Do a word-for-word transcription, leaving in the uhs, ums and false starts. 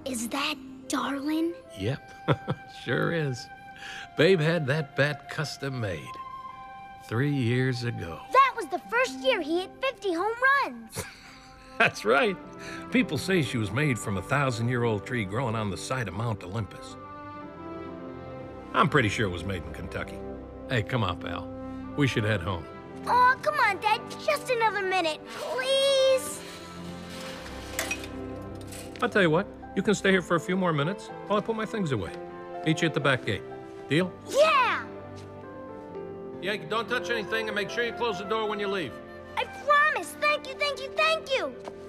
Is that Darlin? Yep, sure is. Babe had that bat custom made three years ago. That was the first year he hit fifty home runs. That's right. People say she was made from a thousand-year-old tree growing on the side of Mount Olympus. I'm pretty sure it was made in Kentucky. Hey, come on, pal. We should head home. Aw, come on, Dad. Just another minute, please. I'll tell you what. You can stay here for a few more minutes while I put my things away. Meet you at the back gate. Deal? Yeah! Yeah, don't touch anything and make sure you close the door when you leave. I promise. Thank you, thank you, thank you.